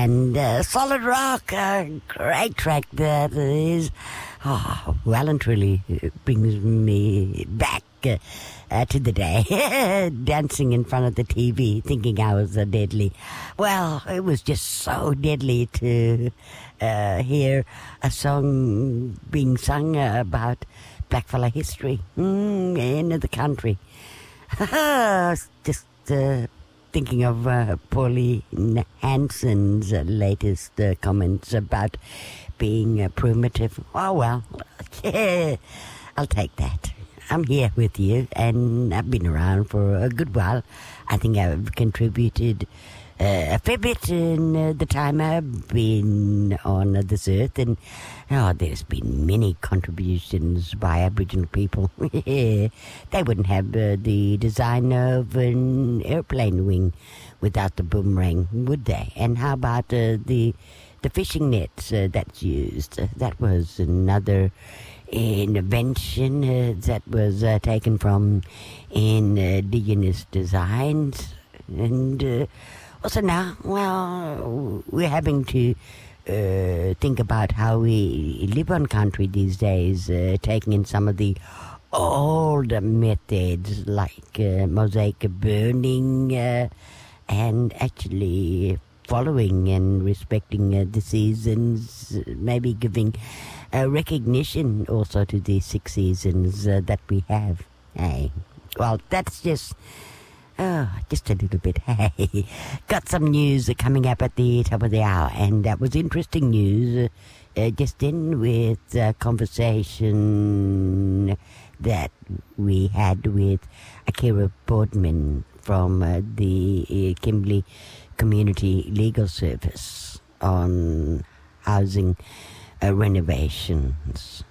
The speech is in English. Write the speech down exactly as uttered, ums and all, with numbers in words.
and uh, Solid Rock, a great track that is. Oh, well and truly brings me back uh, uh, to the day, dancing in front of the T V, thinking I was uh, deadly. Well, it was just so deadly to uh, hear a song being sung uh, about blackfella history mm, in the country. Just uh, thinking of uh, Pauline Hanson's uh, latest uh, comments about being uh, primitive. Oh, well, yeah, I'll take that. I'm here with you, and I've been around for a good while. I think I've contributed uh, a fair bit in uh, the time I've been on uh, this earth, and oh, there's been many contributions by Aboriginal people. They wouldn't have uh, the design of an airplane wing without the boomerang, would they? And how about uh, the the fishing nets uh, that's used? Uh, that was another invention uh, that was uh, taken from indigenous designs. And uh, also now, well, we're having to uh, think about how we live on country these days, uh, taking in some of the old methods like uh, mosaic burning uh, and actually following and respecting uh, the seasons, maybe giving uh, recognition also to the six seasons uh, that we have. Hey, well, that's just oh, just a little bit. Hey, got some news coming up at the top of the hour, and that was interesting news uh, uh, just in with a conversation that we had with Akira Boardman from uh, the uh, Kimberley Community Legal Service on housing uh, renovations.